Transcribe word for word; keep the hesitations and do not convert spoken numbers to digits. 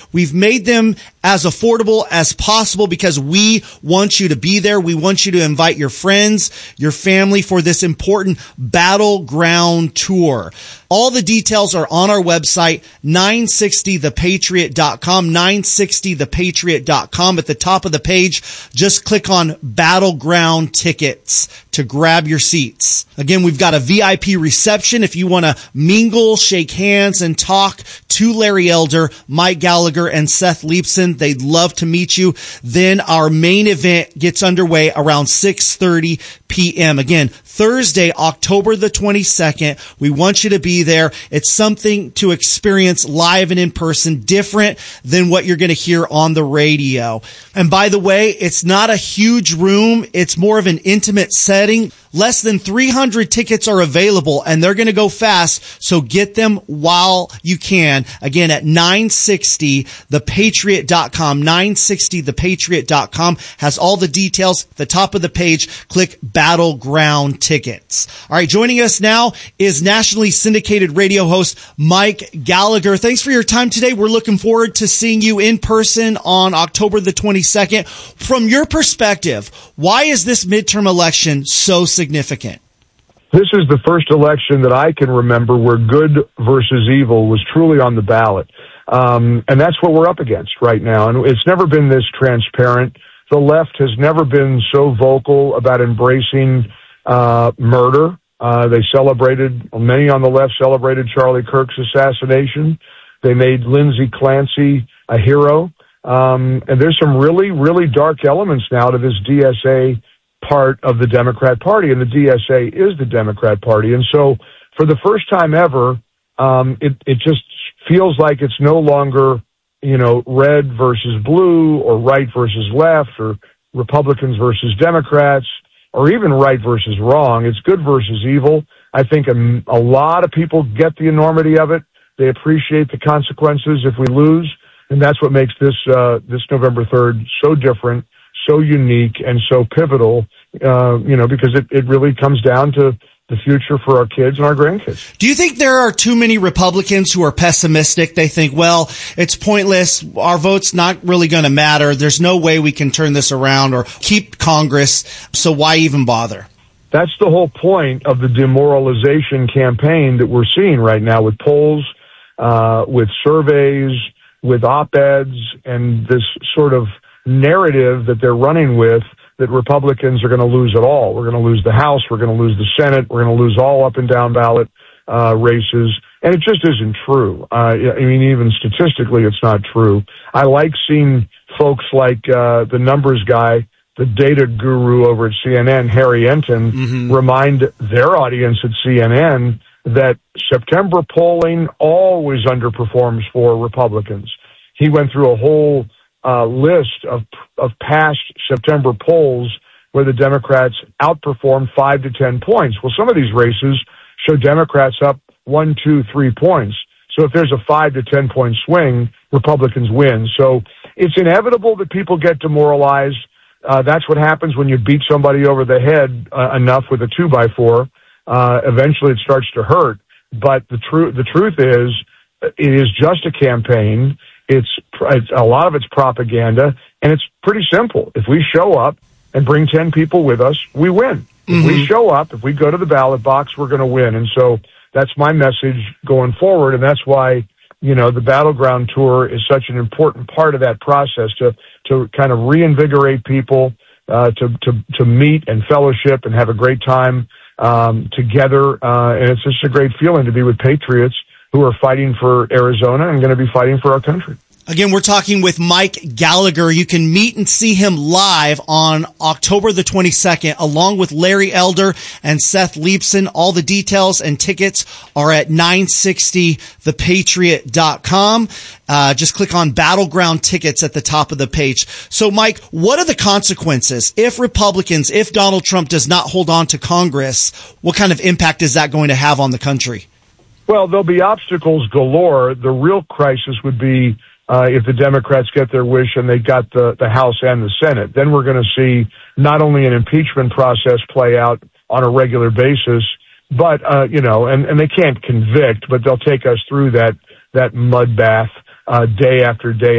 We've made them as affordable as possible because we want you to be there. We want you to invite your friends, your family for this important battleground tour. All the details are on our website, nine sixty the patriot dot com, nine sixty the patriot dot com. At the top of the page, just click on Battleground Tickets to grab your seats. Again, we've got a V I P reception if you want to mingle, shake hands, and talk to Larry Elder, Mike Gallagher, and Seth Leibsohn. They'd love to meet you. Then our main event gets underway around six thirty p.m. Again, Thursday, October the twenty-second. We want you to be there. It's something to experience live and in person, different than what you're going to hear on the radio. And by the way, it's not a huge room. It's more of an intimate setting. Less than three hundred tickets are available, and they're going to go fast, so get them while you can. Again, at nine sixty the patriot dot com. nine sixty the patriot dot com has all the details. At the top of the page, click Battleground Tickets. All right, joining us now is nationally syndicated radio host Mike Gallagher. Thanks for your time today. We're looking forward to seeing you in person on October the twenty-second. From your perspective, why is this midterm election so significant? This is the first election that I can remember where good versus evil was truly on the ballot. Um, and that's what we're up against right now. And it's never been this transparent. The left has never been so vocal about embracing uh, murder. Uh, they celebrated, many on the left celebrated Charlie Kirk's assassination. They made Lindsey Clancy a hero. Um, and there's some really, really dark elements now to this D S A part of the Democrat Party, and the D S A is the Democrat Party. And so for the first time ever, um, it, it just feels like it's no longer, you know, red versus blue or right versus left or Republicans versus Democrats or even right versus wrong. It's good versus evil. I think a, a lot of people get the enormity of it. They appreciate the consequences if we lose. And that's what makes this, uh, this November third so different, so unique, and so pivotal, uh, you know, because it, it really comes down to the future for our kids and our grandkids. Do you think there are too many Republicans who are pessimistic? They think, well, it's pointless. Our vote's not really going to matter. There's no way we can turn this around or keep Congress. So why even bother? That's the whole point of the demoralization campaign that we're seeing right now with polls, uh, with surveys, with op-eds, and this sort of narrative that they're running with that Republicans are going to lose it all. We're going to lose the House. We're going to lose the Senate. We're going to lose all up and down ballot uh, races. And it just isn't true. Uh, I mean, even statistically, it's not true. I like seeing folks like uh, the numbers guy, the data guru over at C N N, Harry Enton, mm-hmm. remind their audience at C N N that September polling always underperforms for Republicans. He went through a whole uh, list of of past September polls where the Democrats outperformed five to ten points. Well, some of these races show Democrats up one, two, three points. So if there's a five to ten point swing, Republicans win. So it's inevitable that people get demoralized. Uh, that's what happens when you beat somebody over the head uh, enough with a two by four. Uh, eventually it starts to hurt. But the truth, the truth is, it is just a campaign. It's, it's a lot of it's propaganda, and it's pretty simple. If we show up and bring ten people with us, we win. Mm-hmm. If we show up, if we go to the ballot box, we're going to win. And so that's my message going forward, and that's why, you know, the Battleground Tour is such an important part of that process to to kind of reinvigorate people, uh, to to to meet and fellowship and have a great time um, together. Uh, and it's just a great feeling to be with patriots who are fighting for Arizona and going to be fighting for our country. Again, we're talking with Mike Gallagher. You can meet and see him live on October the twenty-second, along with Larry Elder and Seth Leibsohn. All the details and tickets are at nine sixty the patriot dot com. Uh, just click on Battleground Tickets at the top of the page. So, Mike, what are the consequences if Republicans, if Donald Trump does not hold on to Congress? What kind of impact is that going to have on the country? Well, there'll be obstacles galore. The real crisis would be Uh, if the Democrats get their wish and they got the, the House and the Senate. Then we're going to see not only an impeachment process play out on a regular basis, but, uh, you know, and, and they can't convict, but they'll take us through that, that mud bath, uh, day after day